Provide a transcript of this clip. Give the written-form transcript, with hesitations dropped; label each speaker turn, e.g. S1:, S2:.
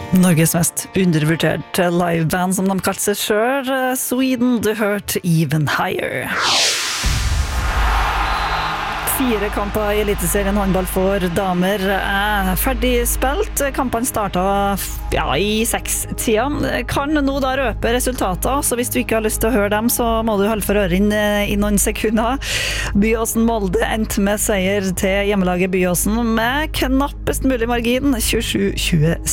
S1: Norges mest undervurderte liveband, som de kalte seg selv, Sweden, du hørte Even Higher. 4 kamper i Eliteserien håndball for damer er ferdig spilt. Kampene startet i 6-tiden. Kan nå da røpe resultater, så hvis du ikke har lyst til å høre dem, så må du holde for øren i noen sekunder. Byåsen Molde endte med seier til hjemmelaget Byåsen med knappest mulig margin, 27-26.